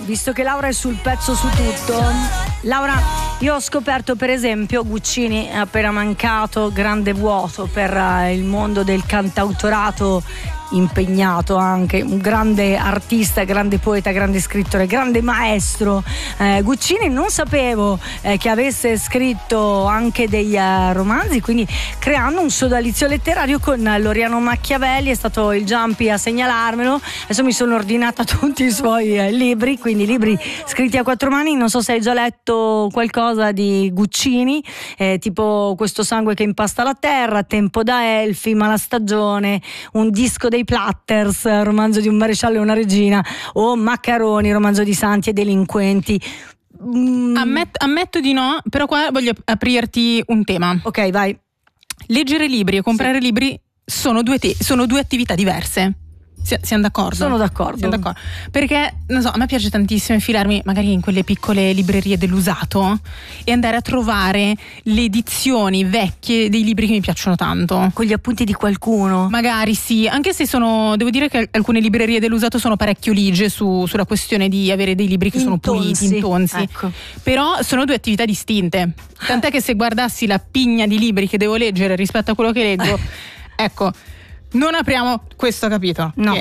visto che Laura è sul pezzo su tutto, Laura, io ho scoperto per esempio Guccini è appena mancato, grande vuoto per il mondo del cantautorato, impegnato anche, un grande artista, grande poeta, grande scrittore, grande maestro. Guccini non sapevo che avesse scritto anche dei romanzi, quindi creando un sodalizio letterario con Loriano Machiavelli, è stato il Giampi a segnalarmelo. Adesso mi sono ordinata tutti i suoi libri, quindi libri scritti a quattro mani. Non so se hai già letto qualcosa di Guccini, tipo Questo sangue che impasta la terra, Tempo da elfi, Mala stagione, Un disco dei Platters, romanzo di un maresciallo e una regina, o Maccaroni, romanzo di santi e delinquenti. Ammetto di no, però qua voglio aprirti un tema. Ok, vai. Leggere libri e comprare libri sono due attività diverse. Siamo d'accordo? Sono d'accordo. Siamo d'accordo. Perché, non so, a me piace tantissimo infilarmi magari in quelle piccole librerie dell'usato e andare a trovare le edizioni vecchie dei libri che mi piacciono tanto. Con gli appunti di qualcuno. Magari sì, anche se devo dire che alcune librerie dell'usato sono parecchio ligie sulla questione di avere dei libri che sono puliti, intonsi. Ecco. Però sono due attività distinte. Tant'è che se guardassi la pigna di libri che devo leggere rispetto a quello che leggo, ecco, non apriamo questo capitolo. No.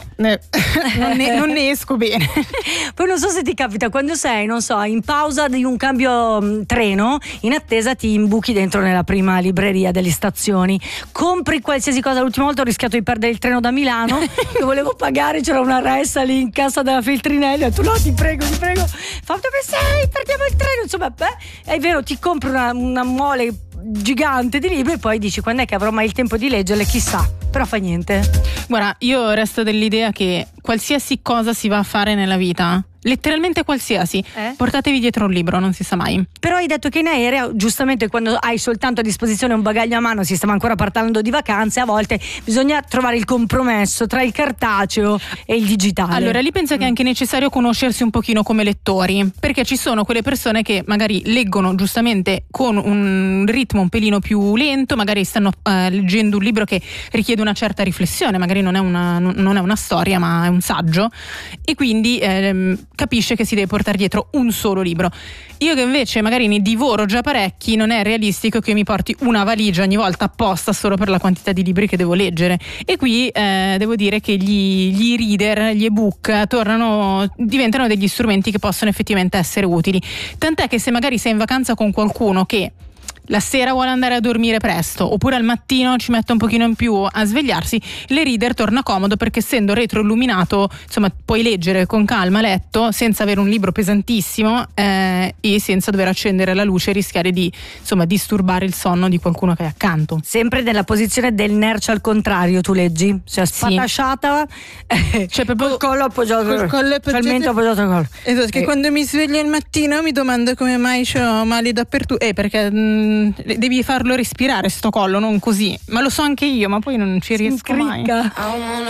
Non ne esco bene. Poi non so se ti capita quando sei, non so, in pausa di un cambio treno, in attesa ti imbuchi dentro nella prima libreria delle stazioni, compri qualsiasi cosa. L'ultima volta ho rischiato di perdere il treno da Milano, che volevo pagare, c'era una ressa lì in cassa della Feltrinelli, ho detto no, ti prego, fa dove sei? Perdiamo il treno, insomma, è vero, ti compri una mole gigante di libri e poi dici quando è che avrò mai il tempo di leggerle, chissà, però fa niente. Guarda, io resto dell'idea che qualsiasi cosa si va a fare nella vita, letteralmente qualsiasi, portatevi dietro un libro, non si sa mai. Però hai detto che in aereo, giustamente, quando hai soltanto a disposizione un bagaglio a mano, si stava ancora parlando di vacanze, a volte bisogna trovare il compromesso tra il cartaceo e il digitale. Allora lì penso che è anche necessario conoscersi un pochino come lettori, perché ci sono quelle persone che magari leggono giustamente con un ritmo un pelino più lento, magari stanno leggendo un libro che richiede una certa riflessione, magari non è una storia ma è un saggio, e quindi capisce che si deve portare dietro un solo libro. Io che invece magari ne divoro già parecchi, non è realistico che io mi porti una valigia ogni volta apposta solo per la quantità di libri che devo leggere. E qui devo dire che gli reader, gli ebook diventano degli strumenti che possono effettivamente essere utili. Tant'è che se magari sei in vacanza con qualcuno che la sera vuole andare a dormire presto, oppure al mattino ci mette un pochino in più a svegliarsi, l'e-reader torna comodo, perché essendo retroilluminato, insomma, puoi leggere con calma a letto senza avere un libro pesantissimo e senza dover accendere la luce e rischiare di, insomma, disturbare il sonno di qualcuno che è accanto. Sempre nella posizione del nercio al contrario, tu leggi? Cioè spatasciata, cioè proprio col collo appoggiato, il mento appoggiato al collo. Esatto, che quando mi sveglio al mattino mi domando come mai c'ho mali dappertutto, perché devi farlo respirare sto collo, non così. Ma lo so anche io, ma poi non ci riesco mai.